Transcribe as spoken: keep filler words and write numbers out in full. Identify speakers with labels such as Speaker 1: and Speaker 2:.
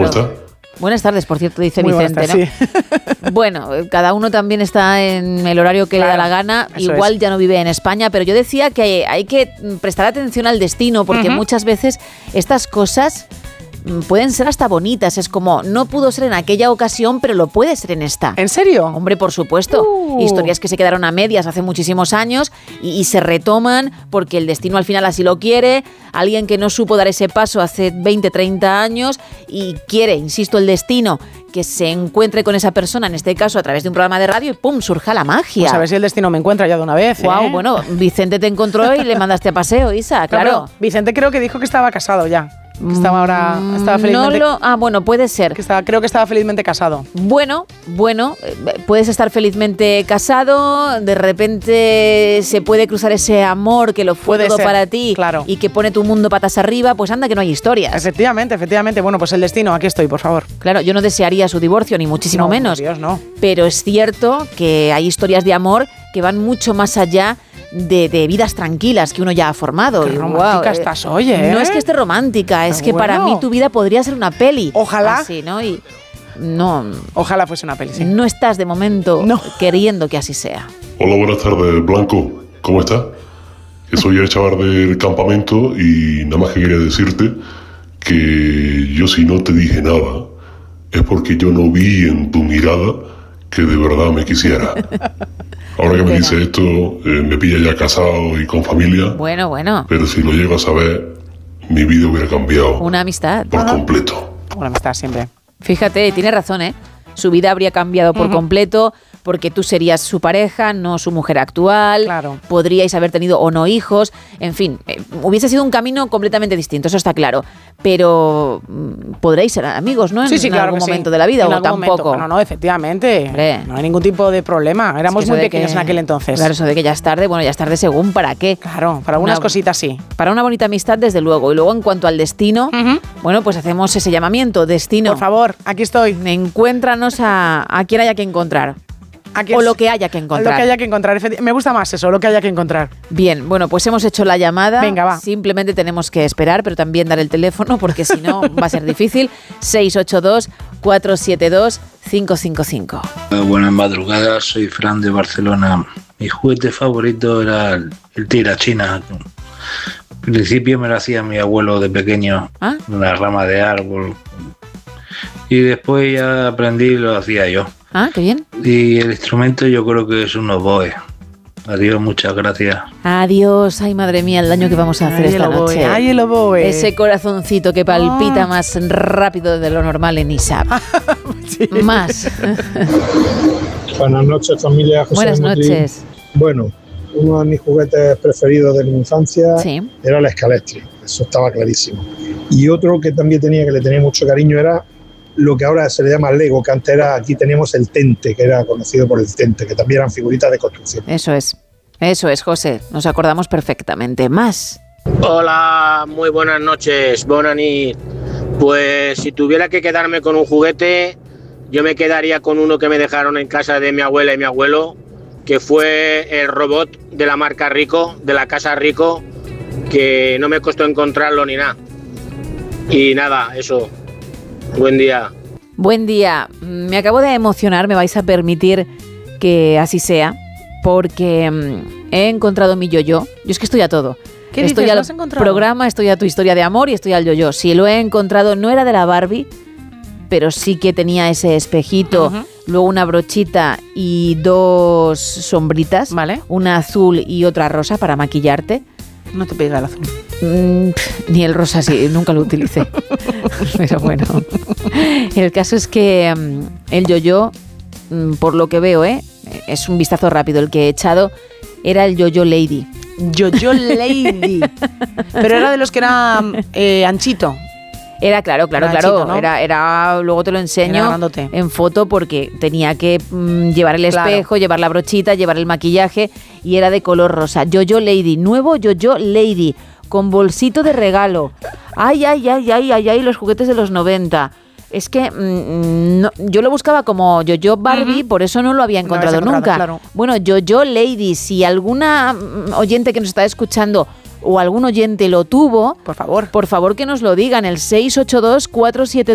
Speaker 1: claro.
Speaker 2: ¿Cómo está?
Speaker 1: Buenas tardes, por cierto, dice
Speaker 3: Muy
Speaker 1: Vicente,
Speaker 3: buenas tardes,
Speaker 1: ¿no?
Speaker 3: sí.
Speaker 1: Bueno, cada uno también está en el horario que
Speaker 3: Claro,
Speaker 1: le da la gana. Igual
Speaker 3: es.
Speaker 1: ya no vive en España, pero yo decía que hay que prestar atención al destino, porque uh-huh. muchas veces estas cosas pueden ser hasta bonitas. Es como, no pudo ser en aquella ocasión, pero lo puede ser en esta.
Speaker 3: ¿En serio?
Speaker 1: Hombre, por supuesto.
Speaker 3: Uh.
Speaker 1: Historias que se quedaron a medias hace muchísimos años y, y se retoman porque el destino al final así lo quiere. Alguien que no supo dar ese paso hace veinte, treinta años y quiere, insisto, el destino que se encuentre con esa persona, en este caso a través de un programa de radio, y ¡pum!, surja la magia.
Speaker 3: Pues a ver si el destino me encuentra ya de una vez.
Speaker 1: Wow,
Speaker 3: ¿eh?
Speaker 1: bueno, Vicente te encontró y le mandaste a paseo, Isa, claro.
Speaker 3: No, Vicente creo que dijo que estaba casado ya. Que estaba ahora, estaba felizmente.
Speaker 1: No lo, ah, bueno, puede ser.
Speaker 3: Que estaba, creo que estaba felizmente casado.
Speaker 1: Bueno, bueno, puedes estar felizmente casado, de repente se puede cruzar ese amor que lo fue
Speaker 3: puede
Speaker 1: todo
Speaker 3: ser,
Speaker 1: para ti,
Speaker 3: claro.
Speaker 1: Y que pone tu mundo patas arriba, pues anda que no hay historias.
Speaker 3: Efectivamente, efectivamente. Bueno, pues el destino, aquí estoy, por favor.
Speaker 1: Claro, yo no desearía su divorcio, ni muchísimo
Speaker 3: no,
Speaker 1: menos.
Speaker 3: Por Dios, no.
Speaker 1: Pero es cierto que hay historias de amor que van mucho más allá De, de vidas tranquilas que uno ya ha formado.
Speaker 3: Qué
Speaker 1: y,
Speaker 3: romántica
Speaker 1: wow,
Speaker 3: estás hoy, ¿eh?
Speaker 1: No es que esté romántica, es
Speaker 3: Pero
Speaker 1: que
Speaker 3: bueno.
Speaker 1: para mí tu vida podría ser una peli.
Speaker 3: Ojalá.
Speaker 1: Así, ¿no? Y no,
Speaker 3: Ojalá fuese una peli, sí.
Speaker 1: no estás de momento
Speaker 3: no.
Speaker 1: queriendo que así sea.
Speaker 2: Hola, buenas tardes, Blanco. ¿Cómo estás? Que soy el chaval del campamento y nada más que quería decirte que yo si no te dije nada es porque yo no vi en tu mirada que de verdad me quisiera. Ahora que me dice esto, eh, me pilla ya casado y con familia.
Speaker 1: Bueno, bueno.
Speaker 2: Pero si lo llego a saber, mi vida hubiera cambiado.
Speaker 1: Una amistad.
Speaker 2: Por
Speaker 1: Ajá.
Speaker 2: completo.
Speaker 3: Una amistad siempre.
Speaker 1: Fíjate, tiene razón, ¿eh? Su vida habría cambiado por uh-huh. completo porque tú serías su pareja, no su mujer actual.
Speaker 3: Claro.
Speaker 1: Podríais haber tenido o no hijos. En fin, eh, hubiese sido un camino completamente distinto, eso está claro. Pero mm, podréis ser amigos, ¿no? En,
Speaker 3: sí, sí,
Speaker 1: en
Speaker 3: claro
Speaker 1: algún
Speaker 3: que
Speaker 1: momento
Speaker 3: sí.
Speaker 1: de la vida
Speaker 3: en
Speaker 1: o tampoco.
Speaker 3: No, no, efectivamente.
Speaker 1: Hombre.
Speaker 3: No hay ningún tipo de problema. Éramos
Speaker 1: es que
Speaker 3: muy
Speaker 1: de
Speaker 3: pequeños
Speaker 1: que,
Speaker 3: en aquel entonces.
Speaker 1: Claro, eso de que ya es tarde, bueno, ya es tarde según para qué.
Speaker 3: Claro, para algunas
Speaker 1: una,
Speaker 3: cositas sí.
Speaker 1: Para una bonita amistad, desde luego. Y luego, en cuanto al destino, uh-huh. bueno, pues hacemos ese llamamiento. Destino.
Speaker 3: Por favor, aquí estoy.
Speaker 1: Encuéntranos a, a quien haya que encontrar.
Speaker 3: Aquí
Speaker 1: o
Speaker 3: es,
Speaker 1: lo que haya que encontrar.
Speaker 3: Lo que haya que encontrar. Me gusta más eso, lo que haya que encontrar.
Speaker 1: Bien, bueno, pues hemos hecho la llamada.
Speaker 3: Venga, va.
Speaker 1: Simplemente tenemos que esperar, pero también dar el teléfono, porque si no va a ser difícil. seis ocho dos, cuatro siete dos, cinco cinco cinco.
Speaker 4: Buenas madrugadas, soy Fran de Barcelona. Mi juguete favorito era el, el tirachina. Al principio me lo hacía mi abuelo de pequeño,
Speaker 1: ¿Ah?
Speaker 4: una rama de árbol. Y después ya aprendí y lo hacía yo.
Speaker 1: Ah, qué bien.
Speaker 4: Y el instrumento yo creo que es un oboe. Adiós, muchas gracias.
Speaker 1: Adiós, ay madre mía, el daño que vamos a hacer
Speaker 3: ay,
Speaker 1: esta
Speaker 3: el oboe,
Speaker 1: noche.
Speaker 3: Ay, el oboe.
Speaker 1: Ese corazoncito que palpita
Speaker 3: oh.
Speaker 1: más rápido de lo normal en I S A P. sí. Más.
Speaker 5: Buenas noches, familia. José
Speaker 1: Buenas
Speaker 5: Motley.
Speaker 1: noches.
Speaker 5: Bueno, uno de mis juguetes preferidos de mi infancia
Speaker 1: sí.
Speaker 5: era la Scalextric, eso estaba clarísimo. Y otro que también tenía, que le tenía mucho cariño, era lo que ahora se le llama Lego, que antes era, aquí teníamos el Tente, que era conocido por el Tente, que también eran figuritas de construcción.
Speaker 1: Eso es, eso es, José, nos acordamos perfectamente. Más.
Speaker 6: Hola, muy buenas noches, Bonani. Pues si tuviera que quedarme con un juguete, yo me quedaría con uno que me dejaron en casa de mi abuela y mi abuelo, que fue el robot de la marca Rico, de la casa Rico, que no me costó encontrarlo ni nada. Y nada, eso. Buen día.
Speaker 1: Buen día. Me acabo de emocionar, me vais a permitir que así sea, porque mm, he encontrado mi yo-yo. Yo es que estoy a todo.
Speaker 3: ¿Qué
Speaker 1: estoy
Speaker 3: dices?
Speaker 1: al
Speaker 3: ¿Lo has encontrado?
Speaker 1: programa, estoy a tu historia de amor y estoy al yo-yo. Sí, lo he encontrado, no era de la Barbie, pero sí que tenía ese espejito, uh-huh. luego una brochita y dos sombritas,
Speaker 3: vale.
Speaker 1: una azul y otra rosa para maquillarte.
Speaker 3: No te pega el azul.
Speaker 1: Mm, ni el rosa, sí, nunca lo utilicé. Pero bueno, el caso es que um, el yo-yo, um, por lo que veo, ¿eh? es un vistazo rápido, el que he echado era el yo-yo Lady.
Speaker 3: Yo-yo Lady. Pero era de los que era eh, anchito.
Speaker 1: Era, claro, claro,
Speaker 3: era
Speaker 1: claro.
Speaker 3: Anchito, ¿no?
Speaker 1: Era, era, luego te lo enseño en foto porque tenía que mmm, llevar el espejo, claro. llevar la brochita, llevar el maquillaje y era de color rosa. Yo-yo Lady, nuevo yo-yo Lady, con bolsito de regalo. Ay, ay, ay, ay, ay, ay, los juguetes de los noventa. Es que mmm, no, yo lo buscaba como yo-yo Barbie, uh-huh. por eso no lo había encontrado, no nunca.
Speaker 3: Claro.
Speaker 1: Bueno, yo-yo Lady, si alguna oyente que nos está escuchando o algún oyente lo tuvo,
Speaker 3: por favor,
Speaker 1: por favor que nos lo digan, el seis ocho dos, cuatro siete dos